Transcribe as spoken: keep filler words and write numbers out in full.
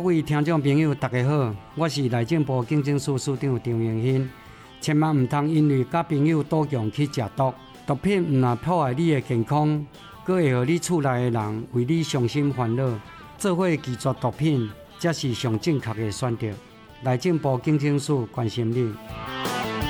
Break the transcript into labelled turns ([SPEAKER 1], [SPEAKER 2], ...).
[SPEAKER 1] 各位听众朋友，大家好，我是内政部警政署署长张荣兴。千万唔通因为甲朋友赌强去食毒，毒品唔但破坏你的健康，佫会互你厝内的人为你伤心烦恼。做伙拒绝毒品，才是上正确的选择。内政部警政署关心你。